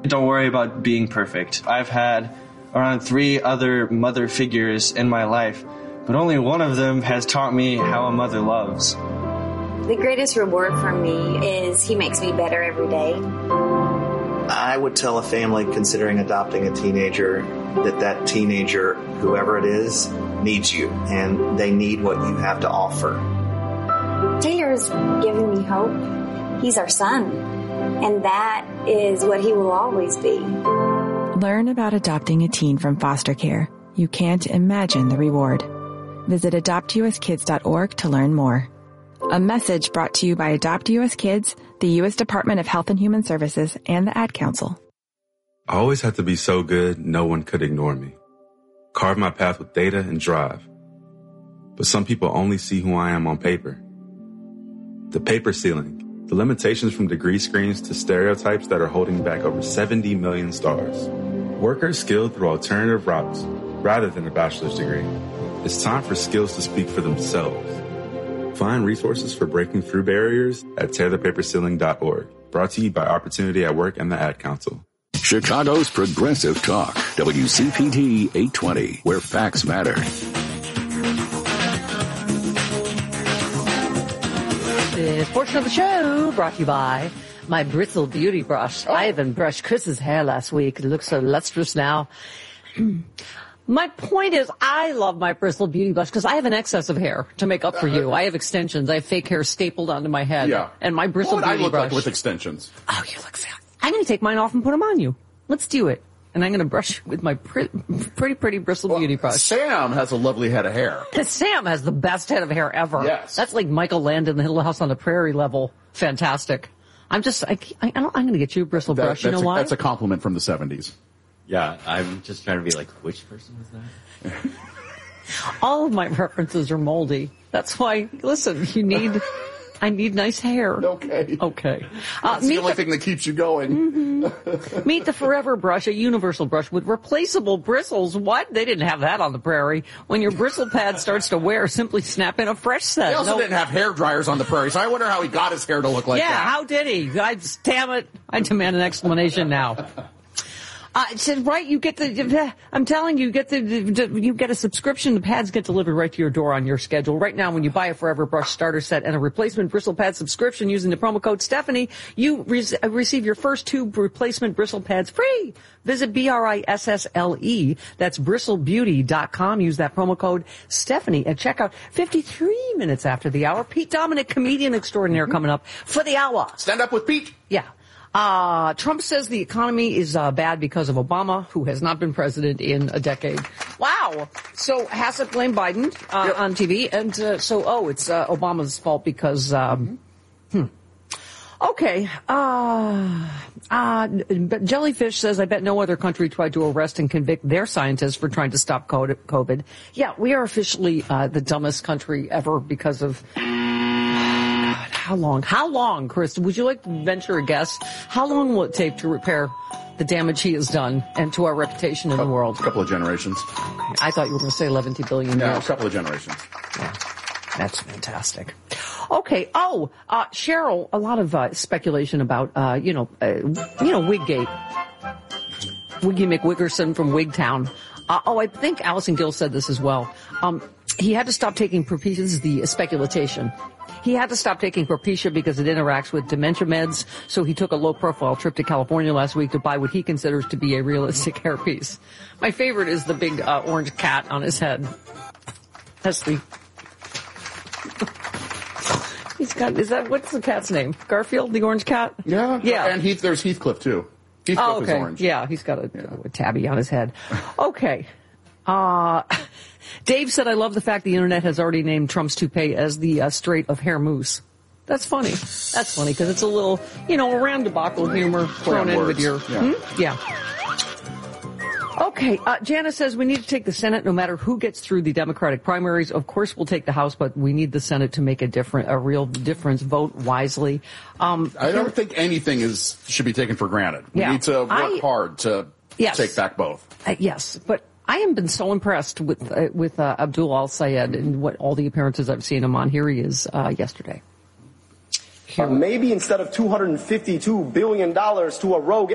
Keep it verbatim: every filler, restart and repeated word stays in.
Don't worry about being perfect. I've had around three other mother figures in my life, but only one of them has taught me how a mother loves. The greatest reward for me is he makes me better every day. I would tell a family considering adopting a teenager that that teenager, whoever it is, needs you, and they need what you have to offer. Taylor's given me hope. He's our son, and that is what he will always be. Learn about adopting a teen from foster care. You can't imagine the reward. Visit adopt u s kids dot org to learn more. A message brought to you by Adopt U S Kids, the U S Department of Health and Human Services, and the Ad Council. I always had to be so good, no one could ignore me. Carve my path with data and drive. But some people only see who I am on paper. The paper ceiling, the limitations from degree screens to stereotypes that are holding back over seventy million stars. Workers skilled through alternative routes rather than a bachelor's degree. It's time for skills to speak for themselves. Find resources for breaking through barriers at tear the paper ceiling dot org. Brought to you by Opportunity at Work and the Ad Council. Chicago's Progressive Talk, W C P T eight twenty, where facts matter. This portion of the show brought to you by my Bristle Beauty Brush. Oh. I even brushed Chris's hair last week. It looks so lustrous now. My point is, I love my Bristle Beauty Brush because I have an excess of hair to make up for you. I have extensions. I have fake hair stapled onto my head. Yeah. And my Bristle what Beauty would I look Brush. like with extensions? Oh, you look fat. I'm going to take mine off and put them on you. Let's do it. And I'm going to brush with my pretty, pretty, pretty Bristle well, Beauty Brush. Sam has a lovely head of hair. Sam has the best head of hair ever. Yes. That's like Michael Landon, the Little House on the Prairie level. Fantastic. I'm just, I, I, I'm going to get you a bristle that, brush. You know a, why? That's a compliment from the seventies. Yeah, I'm just trying to be like, which person was that? All of my references are moldy. That's why, listen, you need, I need nice hair. Okay. Okay. Uh, That's the only the, thing that keeps you going. Mm-hmm. Meet the Forever Brush, a universal brush with replaceable bristles. What? They didn't have that on the prairie. When your bristle pad starts to wear, simply snap in a fresh set. They also no, didn't have hair dryers on the prairie, so I wonder how he got his hair to look like yeah, that. Yeah, how did he? I, damn it. I demand an explanation now. Uh, it said, right, you get the, I'm telling you, you get the, you get a subscription. The pads get delivered right to your door on your schedule. Right now, when you buy a Forever Brush starter set and a replacement bristle pad subscription using the promo code Stephanie, you re- receive your first two replacement bristle pads free. Visit B R I S S L E. That's bristle beauty dot com. Use that promo code Stephanie at checkout. fifty-three minutes after the hour. Pete Dominic, comedian extraordinaire, coming up for the hour. Stand up with Pete. Yeah. Uh, Trump says the economy is uh, bad because of Obama, who has not been president in a decade. Wow. So Hassett blamed Biden uh, yep. on T V. And uh, so, oh, it's uh, Obama's fault because, um, hmm. Okay. Uh, uh, Jellyfish says, I bet no other country tried to arrest and convict their scientists for trying to stop COVID. Yeah, we are officially uh, the dumbest country ever because of... How long? How long, Chris? Would you like to venture a guess? How long will it take to repair the damage he has done and to our reputation in the world? A couple of generations. Okay. I thought you were going to say eleven billion No, years. a couple of generations. Yeah. That's fantastic. Okay. Oh, uh, Cheryl, a lot of uh, speculation about, uh, you know, uh, you know, Wiggate. Wiggy McWiggerson from Wigtown. Uh, oh, I think Allison Gill said this as well. Um, he had to stop taking Propecia. This is the speculation. He had to stop taking Propecia because it interacts with dementia meds, so he took a low-profile trip to California last week to buy what he considers to be a realistic hairpiece. My favorite is the big uh, orange cat on his head. That's the... He's got... Is that... What's the cat's name? Garfield, the orange cat? Yeah. Yeah. And Heath, there's Heathcliff, too. Heathcliff oh, okay. is orange. Yeah, he's got a, yeah. a tabby on his head. Okay. Uh... Dave said, I love the fact the internet has already named Trump's toupee as the uh, Strait of Hair Moose. That's funny. That's funny because it's a little, you know, around debacle humor thrown in with your... Yeah. Hmm? Yeah. Okay. Uh, Janice says we need to take the Senate no matter who gets through the Democratic primaries. Of course, we'll take the House, but we need the Senate to make a different, a real difference. Vote wisely. Um, I don't here, think anything is should be taken for granted. We yeah, need to work I, hard to yes, take back both. Uh, yes, but... I have been so impressed with uh, with uh, Abdul Al-Sayed and what all the appearances I've seen him on. Here he is uh, yesterday. Uh, maybe instead of two hundred fifty-two billion dollars to a rogue